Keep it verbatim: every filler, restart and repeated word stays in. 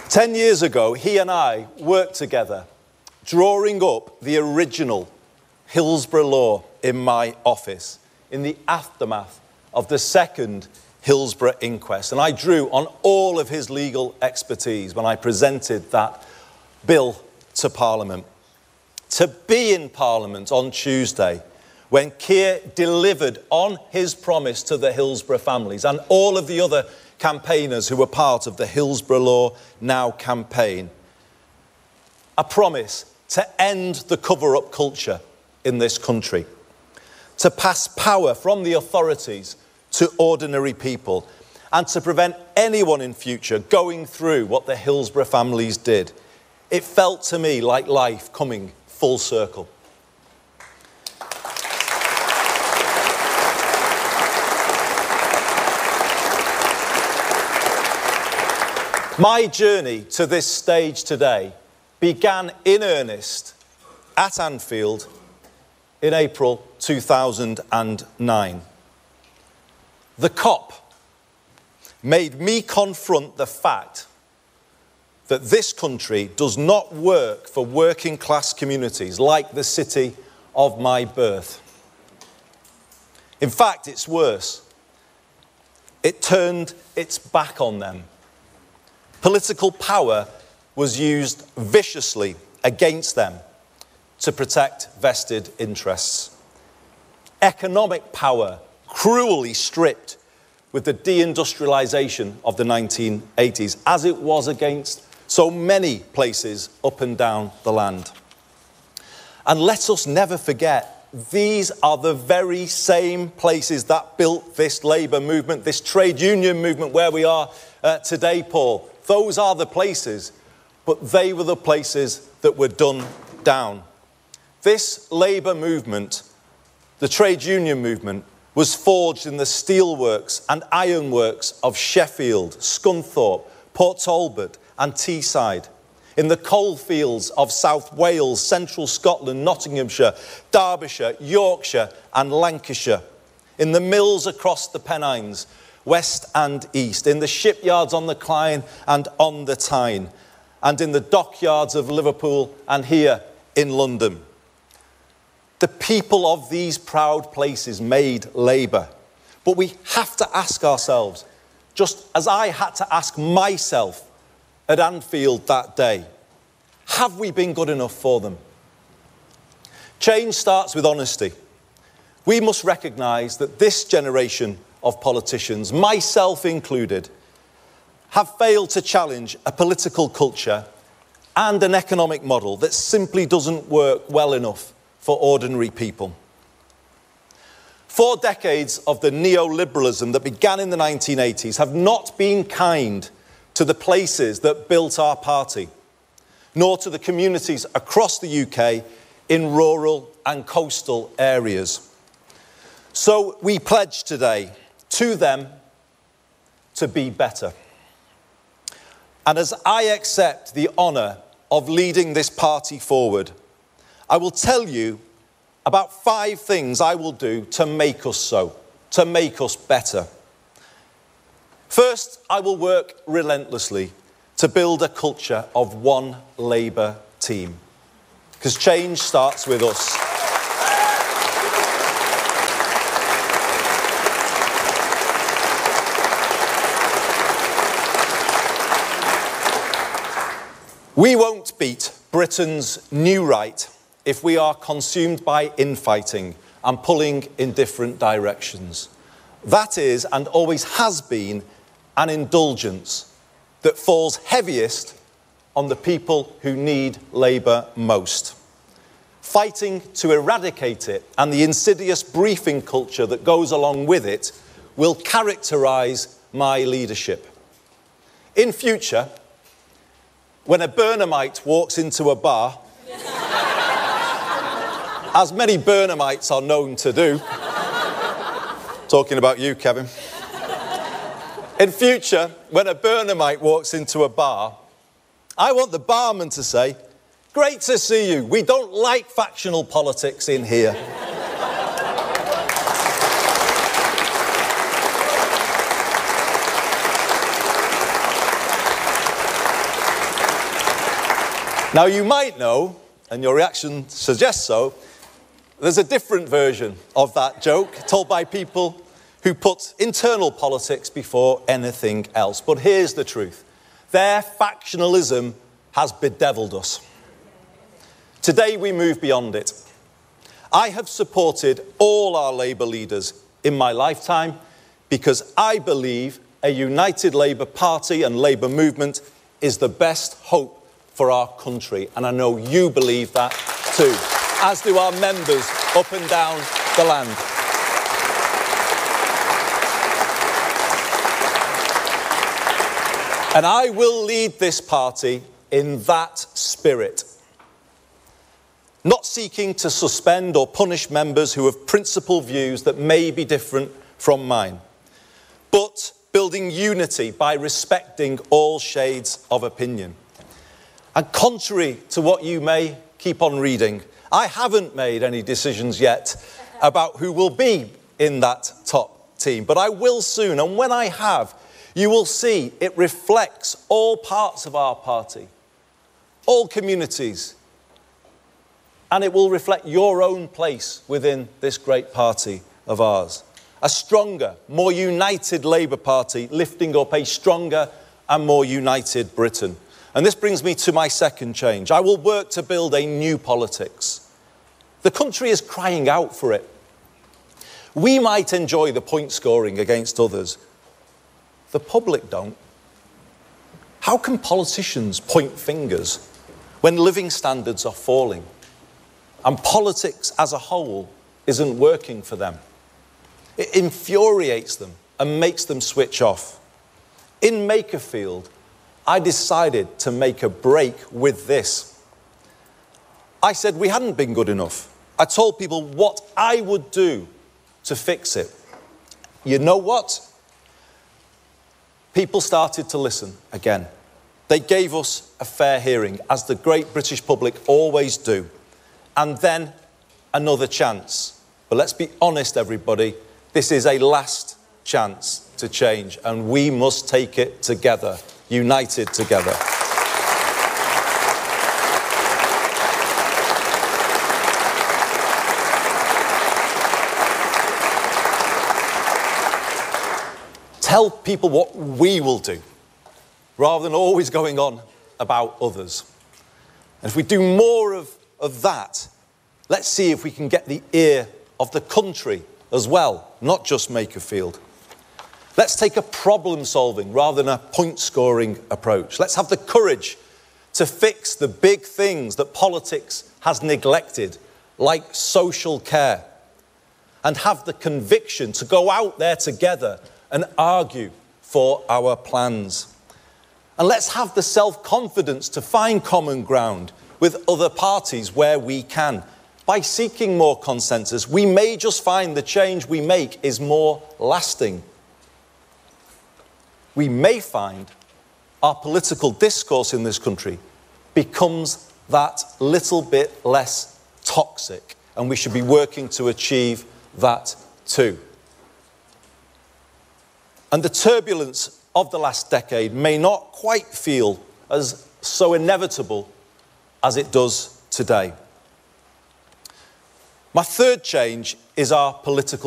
Ten years ago, he and I worked together, drawing up the original Hillsborough law in my office in the aftermath of the second Hillsborough inquest. And I drew on all of his legal expertise when I presented that bill to Parliament. To be in Parliament on Tuesday, when Keir delivered on his promise to the Hillsborough families and all of the other campaigners who were part of the Hillsborough Law Now campaign, a promise to end the cover-up culture in this country, to pass power from the authorities to ordinary people, and to prevent anyone in future going through what the Hillsborough families did. It felt to me like life coming full circle. My journey to this stage today began in earnest at Anfield in April two thousand nine. The cop made me confront the fact that this country does not work for working class communities like the city of my birth. In fact, it's worse. It turned its back on them. Political power was used viciously against them to protect vested interests. Economic power cruelly stripped with the deindustrialisation of the nineteen eighties, as it was against so many places up and down the land. And let us never forget, these are the very same places that built this labour movement, this trade union movement where we are uh, today, Paul. Those are the places, but they were the places that were done down. This labour movement, the trade union movement, was forged in the steelworks and ironworks of Sheffield, Scunthorpe, Port Talbot and Teesside, in the coalfields of South Wales, Central Scotland, Nottinghamshire, Derbyshire, Yorkshire and Lancashire, in the mills across the Pennines, west and east, in the shipyards on the Clyde and on the Tyne, and in the dockyards of Liverpool and here in London. The people of these proud places made labour. But we have to ask ourselves, just as I had to ask myself at Anfield that day, have we been good enough for them? Change starts with honesty. We must recognise that this generation of politicians, myself included, have failed to challenge a political culture and an economic model that simply doesn't work well enough for ordinary people. Four decades of the neoliberalism that began in the nineteen eighties have not been kind to the places that built our party, nor to the communities across the U K in rural and coastal areas. So we pledge today to them to be better. And as I accept the honour of leading this party forward, I will tell you about five things I will do to make us so, to make us better. First, I will work relentlessly to build a culture of one Labour team, because change starts with us. We won't beat Britain's new right if we are consumed by infighting and pulling in different directions. That is, and always has been, an indulgence that falls heaviest on the people who need Labour most. Fighting to eradicate it and the insidious briefing culture that goes along with it will characterise my leadership. In future, when a Burnhamite walks into a bar, as many Burnhamites are known to do, talking about you, Kevin. In future, when a Burnhamite walks into a bar, I want the barman to say, "Great to see you. We don't like factional politics in here." Now, you might know, and your reaction suggests so, there's a different version of that joke told by people who put internal politics before anything else. But here's the truth. Their factionalism has bedeviled us. Today we move beyond it. I have supported all our Labour leaders in my lifetime because I believe a united Labour Party and Labour movement is the best hope for our country. And I know you believe that too, as do our members up and down the land. And I will lead this party in that spirit. Not seeking to suspend or punish members who have principled views that may be different from mine, but building unity by respecting all shades of opinion. And contrary to what you may keep on reading, I haven't made any decisions yet about who will be in that top team, but I will soon. And when I have, you will see it reflects all parts of our party, all communities, and it will reflect your own place within this great party of ours. A stronger, more united Labour Party lifting up a stronger and more united Britain. And this brings me to my second change. I will work to build a new politics. The country is crying out for it. We might enjoy the point scoring against others. The public don't. How can politicians point fingers when living standards are falling and politics as a whole isn't working for them? It infuriates them and makes them switch off. In Makerfield, I decided to make a break with this. I said we hadn't been good enough. I told people what I would do to fix it. You know what? People started to listen again. They gave us a fair hearing, as the great British public always do. And then another chance. But let's be honest, everybody, this is a last chance to change, and we must take it together, united together. Tell people what we will do, rather than always going on about others. And if we do more of, of that, let's see if we can get the ear of the country as well, not just Makerfield. Let's take a problem-solving rather than a point-scoring approach. Let's have the courage to fix the big things that politics has neglected, like social care, and have the conviction to go out there together and argue for our plans. And let's have the self-confidence to find common ground with other parties where we can. By seeking more consensus, we may just find the change we make is more lasting. We may find our political discourse in this country becomes that little bit less toxic, and we should be working to achieve that too. And the turbulence of the last decade may not quite feel as so inevitable as it does today. My third change is our political